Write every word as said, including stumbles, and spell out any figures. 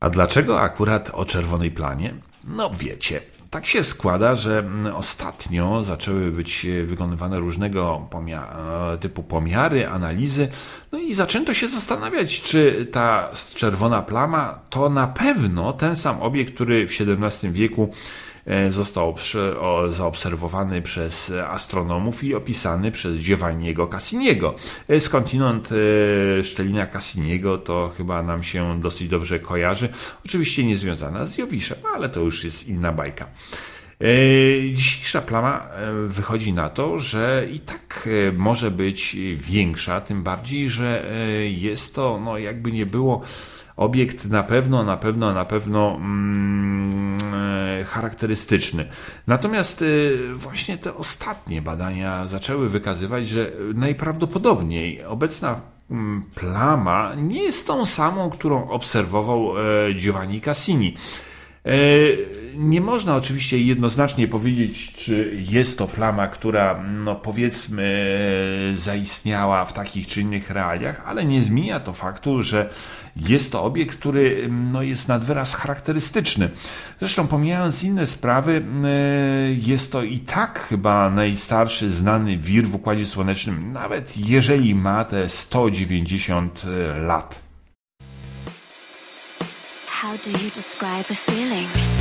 A dlaczego akurat o czerwonej plamie? No wiecie, tak się składa, że ostatnio zaczęły być wykonywane różnego pomia- typu pomiary, analizy, no i zaczęto się zastanawiać, czy ta czerwona plama to na pewno ten sam obiekt, który w siedemnastym wieku został zaobserwowany przez astronomów i opisany przez Giovanniego Cassiniego. Skądinąd szczelina Cassiniego to chyba nam się dosyć dobrze kojarzy. Oczywiście nie związana z Jowiszem, ale to już jest inna bajka. Dzisiejsza plama wychodzi na to, że i tak może być większa, tym bardziej, że jest to, no jakby nie było, obiekt na pewno, na pewno, na pewno mm, charakterystyczny. Natomiast y, właśnie te ostatnie badania zaczęły wykazywać, że najprawdopodobniej obecna mm, plama nie jest tą samą, którą obserwował e, Giovanni Cassini. Nie można oczywiście jednoznacznie powiedzieć, czy jest to plama, która, no powiedzmy, zaistniała w takich czy innych realiach, ale nie zmienia to faktu, że jest to obiekt, który no, jest nad wyraz charakterystyczny. Zresztą pomijając inne sprawy, jest to i tak chyba najstarszy znany wir w Układzie Słonecznym, nawet jeżeli ma te sto dziewięćdziesiąt lat. How do you describe a feeling?